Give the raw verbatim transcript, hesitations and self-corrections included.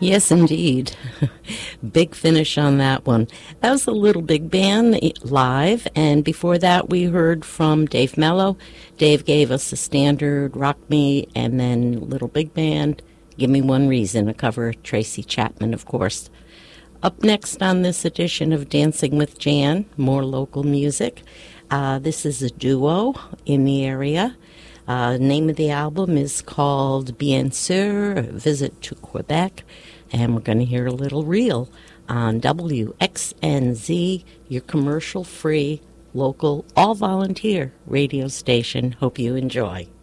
Yes, indeed. Big finish on that one. That was a Little Big Band live, and before that we heard from Dave Mello. Dave gave us a standard Rock Me, and then Little Big Band, Give Me One Reason, a cover of Tracy Chapman, of course. Up next on this edition of Dancing with Jan, more local music. Uh, this is a duo in the area. Uh, the name of the album is called Bien Sûr, A Visit to Quebec, and we're going to hear a little reel on W X N Z, your commercial-free, local, all-volunteer radio station. Hope you enjoy.